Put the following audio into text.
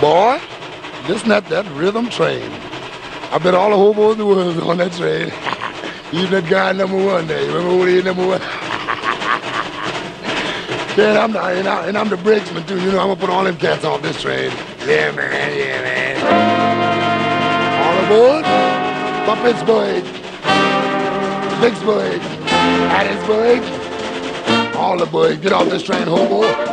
Boy, this not that rhythm train. I bet all the hobos in the world is on that train. Even that guy #1 there. You remember when he #1? Yeah, and I'm the brakesman too. You know, I'm gonna put all them cats off this train. Yeah, man. Yeah, man. All aboard for Pittsburgh, Vicksburg, Hattiesburg. All the boys, get off this train, hobo.